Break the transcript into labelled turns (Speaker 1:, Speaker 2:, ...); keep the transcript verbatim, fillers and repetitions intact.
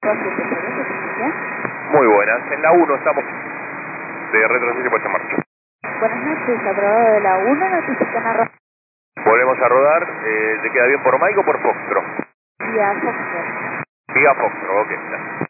Speaker 1: Muy buenas, en la uno estamos de retroceso puesta en marcha.
Speaker 2: Buenas noches, aprobado de la uno, notifican a Rafael.
Speaker 1: Volvemos a rodar, eh, ¿te queda bien por Mike o por Foxtro?
Speaker 2: Vía Foxtrot.
Speaker 1: Vía Foxtro, ok.